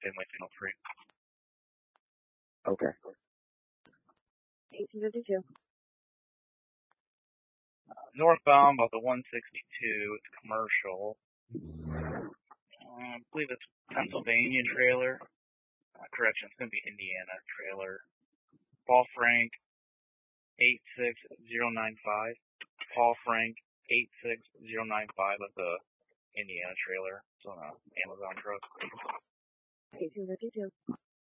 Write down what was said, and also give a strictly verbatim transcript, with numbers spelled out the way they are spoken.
family funeral free. Okay. eighteen fifty-two. Uh, northbound about the one sixty-two, it's commercial. Uh, I believe it's Pennsylvania trailer. Uh, correction, it's going to be Indiana trailer. Paul Frank, eight six zero nine five. Paul Frank, eight six zero nine five of the Indiana trailer. It's on a Amazon truck. eighteen fifty-two.